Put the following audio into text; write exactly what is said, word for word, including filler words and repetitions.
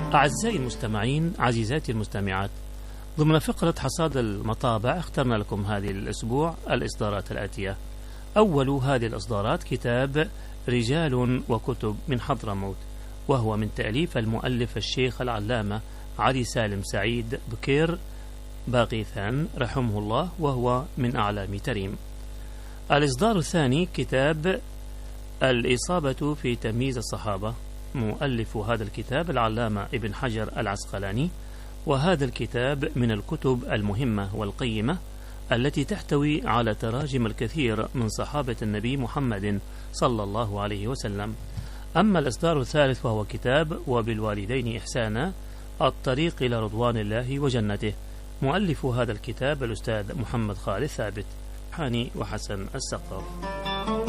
أعزائي المستمعين، عزيزاتي المستمعات، ضمن فقرة حصاد المطابع اخترنا لكم هذه الأسبوع الإصدارات الآتية. أول هذه الإصدارات كتاب رجال وكتب من حضرموت، وهو من تأليف المؤلف الشيخ العلامة علي سالم سعيد بكير باقيثان رحمه الله، وهو من أعلام تريم. الإصدار الثاني كتاب الإصابة في تمييز الصحابة، مؤلف هذا الكتاب العلامة ابن حجر العسقلاني، وهذا الكتاب من الكتب المهمة والقيمة التي تحتوي على تراجم الكثير من صحابة النبي محمد صلى الله عليه وسلم. أما الإصدار الثالث وهو كتاب وبالوالدين إحسانا، الطريق إلى رضوان الله وجنته، مؤلف هذا الكتاب الأستاذ محمد خالد ثابت حاني وحسن السقاف.